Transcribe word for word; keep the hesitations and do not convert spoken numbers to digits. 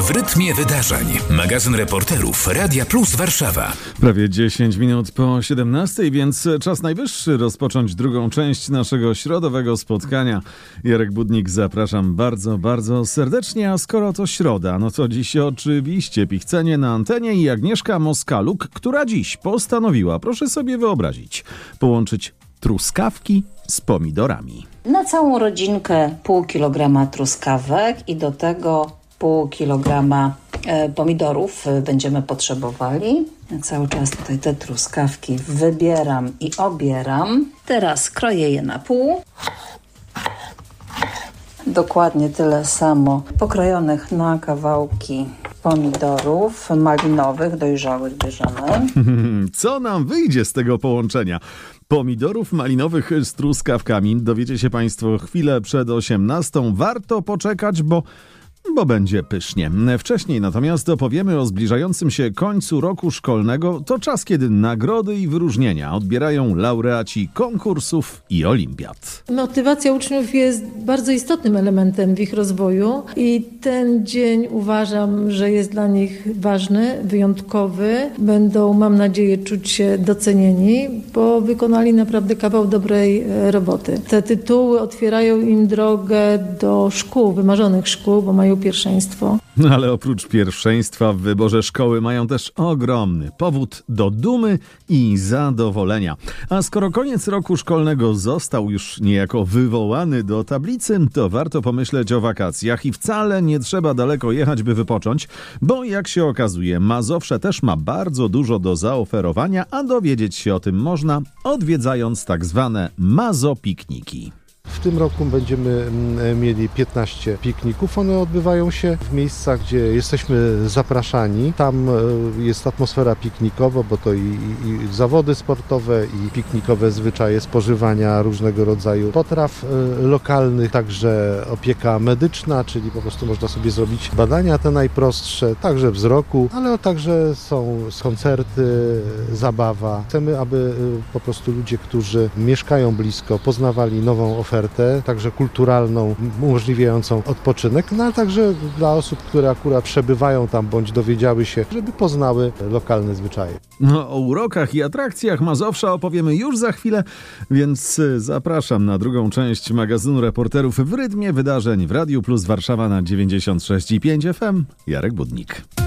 W rytmie wydarzeń. Magazyn reporterów Radia Plus Warszawa. Prawie dziesięć minut po siedemnastej, więc czas najwyższy rozpocząć drugą część naszego środowego spotkania. Jarek Budnik, zapraszam bardzo, bardzo serdecznie, a skoro to środa, no to dziś oczywiście Pichcenie na antenie i Agnieszka Moskaluk, która dziś postanowiła, proszę sobie wyobrazić, połączyć truskawki z pomidorami. Na całą rodzinkę pół kilograma truskawek i do tego pół kilograma e, pomidorów e, będziemy potrzebowali. Ja cały czas tutaj te truskawki wybieram i obieram. Teraz kroję je na pół. Dokładnie tyle samo pokrojonych na kawałki pomidorów malinowych, dojrzałych bierzemy. Co nam wyjdzie z tego połączenia? Pomidorów malinowych z truskawkami dowiecie się Państwo chwilę przed osiemnastą. Warto poczekać, bo... bo będzie pysznie. Wcześniej natomiast opowiemy o zbliżającym się końcu roku szkolnego. To czas, kiedy nagrody i wyróżnienia odbierają laureaci konkursów i olimpiad. Motywacja uczniów jest bardzo istotnym elementem w ich rozwoju i ten dzień uważam, że jest dla nich ważny, wyjątkowy. Będą, mam nadzieję, czuć się docenieni, bo wykonali naprawdę kawał dobrej roboty. Te tytuły otwierają im drogę do szkół, wymarzonych szkół, bo mają pierwszeństwo. Ale oprócz pierwszeństwa w wyborze szkoły mają też ogromny powód do dumy i zadowolenia. A skoro koniec roku szkolnego został już niejako wywołany do tablicy, to warto pomyśleć o wakacjach i wcale nie trzeba daleko jechać, by wypocząć, bo jak się okazuje, Mazowsze też ma bardzo dużo do zaoferowania, a dowiedzieć się o tym można, odwiedzając tak zwane Mazopikniki. W tym roku będziemy mieli piętnaście pikników. One odbywają się w miejscach, gdzie jesteśmy zapraszani. Tam jest atmosfera piknikowa, bo to i, i, i zawody sportowe, i piknikowe zwyczaje spożywania różnego rodzaju potraw lokalnych, także opieka medyczna, czyli po prostu można sobie zrobić badania te najprostsze, także wzroku, ale także są koncerty, zabawa. Chcemy, aby po prostu ludzie, którzy mieszkają blisko, poznawali nową ofertę, także kulturalną, umożliwiającą odpoczynek, no ale także dla osób, które akurat przebywają tam, bądź dowiedziały się, żeby poznały lokalne zwyczaje. No, o urokach i atrakcjach Mazowsza opowiemy już za chwilę, więc zapraszam na drugą część magazynu reporterów w rytmie wydarzeń w Radiu Plus Warszawa na dziewięćdziesiąt sześć i pięć F M. Jarek Budnik.